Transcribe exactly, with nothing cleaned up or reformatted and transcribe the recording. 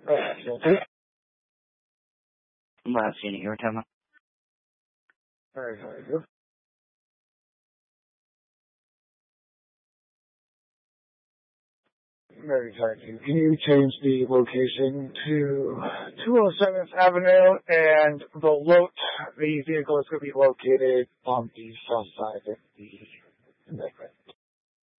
Last unit you were talking about. Very, very good. Very sorry. Can you change the location to two oh seventh Avenue, and the lo- the vehicle is going to be located on the south side of the embankment?